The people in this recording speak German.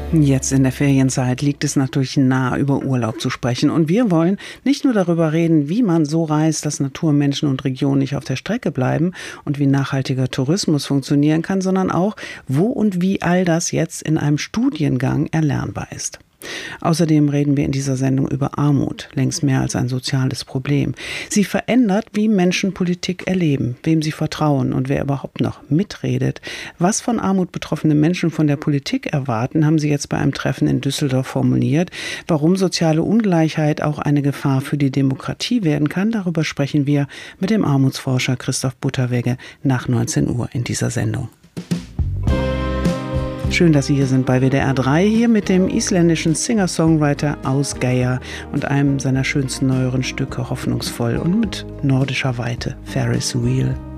Jetzt in der Ferienzeit liegt es natürlich nah, über Urlaub zu sprechen. Und wir wollen nicht nur darüber reden, wie man so reist, dass Natur, Menschen und Region nicht auf der Strecke bleiben und wie nachhaltiger Tourismus funktionieren kann, sondern auch, wo und wie all das jetzt in einem Studiengang erlernbar ist. Außerdem reden wir in dieser Sendung über Armut, längst mehr als ein soziales Problem. Sie verändert, wie Menschen Politik erleben, wem sie vertrauen und wer überhaupt noch mitredet. Was von Armut betroffene Menschen von der Politik erwarten, haben sie jetzt bei einem Treffen in Düsseldorf formuliert. Warum soziale Ungleichheit auch eine Gefahr für die Demokratie werden kann, darüber sprechen wir mit dem Armutsforscher Christoph Butterwegge nach 19 Uhr in dieser Sendung. Schön, dass Sie hier sind bei WDR 3, hier mit dem isländischen Singer-Songwriter Ásgeir und einem seiner schönsten neueren Stücke Hoffnungsvoll und mit nordischer Weite, Ferris Wheel.